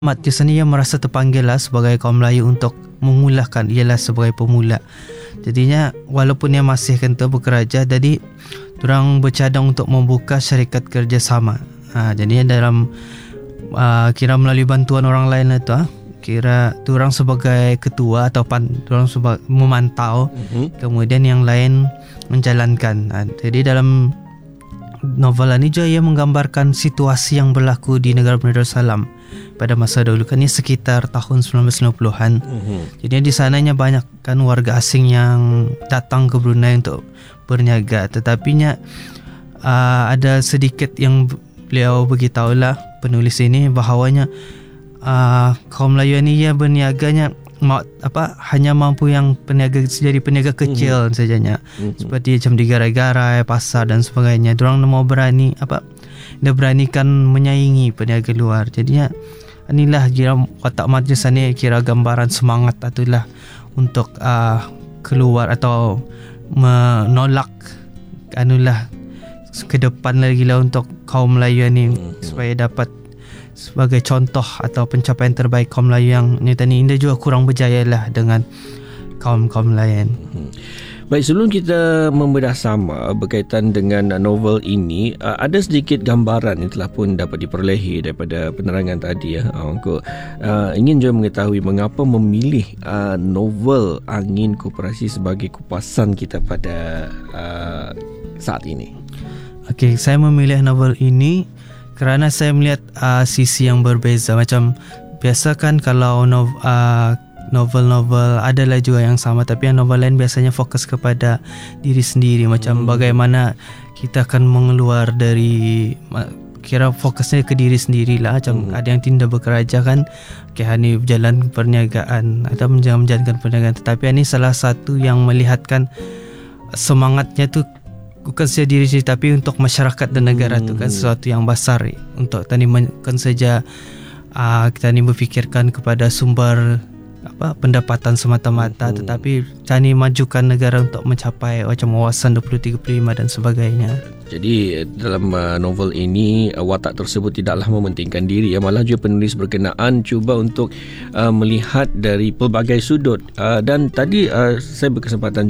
Mat Yusani yang merasa terpanggil lah sebagai kaum Melayu untuk memulahkan, ialah sebagai pemula. Jadinya walaupun dia masih kata bekerja, jadi orang bercadang untuk membuka syarikat kerjasama. Jadinya dalam kira melalui bantuan orang lain lah tu, kira tu orang sebagai ketua atau orang sebagai memantau, kemudian yang lain menjalankan. Jadi dalam novel ini juga ia menggambarkan situasi yang berlaku di negara Brunei Darussalam pada masa dahulu, kan ini sekitar tahun 1990-an. Jadi di sananya banyak kan warga asing yang datang ke Brunei untuk berniaga, tetapinya ada sedikit yang beliau beritahulah penulis ini bahawanya kaum Melayu ini ia berniaganya hanya mampu yang jadi peniaga kecil sajanya, seperti macam di garai-garai, pasar dan sebagainya. Diorang mau berani dia beranikan menyaingi peniaga luar. Jadinya inilah kira watak majlis ni kira gambaran semangat itulah untuk keluar atau menolak anulah ke depan lagi lah untuk kaum Melayu ni, supaya dapat sebagai contoh atau pencapaian terbaik kaum Melayu yang ni tadi India juga kurang berjaya lah dengan kaum-kaum lain. Baik, sebelum kita membedah sama berkaitan dengan novel ini, ada sedikit gambaran yang telah pun dapat diperolehi daripada penerangan tadi ya. Ingin juga mengetahui mengapa memilih novel Angin Koperasi sebagai kupasan kita pada saat ini. Okey, saya memilih novel ini kerana saya melihat sisi yang berbeza. Macam biasa kan kalau novel-novel adalah juga yang sama, tapi yang novel lain biasanya fokus kepada diri sendiri, macam bagaimana kita akan mengeluar dari kira fokusnya ke diri sendirilah. Macam ada yang tidak bekerja kan, ni berjalan perniagaan atau menjalankan perniagaan, tetapi ini salah satu yang melihatkan semangatnya tu bukan saja diri sendiri tapi untuk masyarakat dan negara tu kan sesuatu yang besar. Untuk tadi bukan saja kita ni berfikirkan kepada sumber pendapatan semata-mata, tetapi tani majukan negara untuk mencapai macam wawasan 2035 dan sebagainya. Jadi dalam novel ini watak tersebut tidaklah mementingkan diri, malah juga penulis berkenaan cuba untuk melihat dari pelbagai sudut. Dan tadi saya berkesempatan